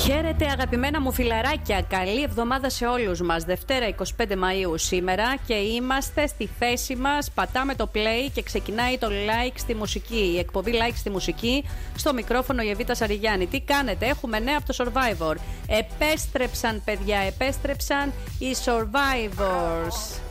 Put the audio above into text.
Χαίρετε αγαπημένα μου φιλαράκια, καλή εβδομάδα σε όλους μας. Δευτέρα 25 Μαΐου σήμερα και είμαστε στη θέση μας, πατάμε το play και ξεκινάει το like στη μουσική. Η εκπομπή like στη μουσική, στο μικρόφωνο η Εβίτα Σαριγιάννη. Τι κάνετε, έχουμε νέα από το Survivor. Επέστρεψαν παιδιά, επέστρεψαν οι Survivors.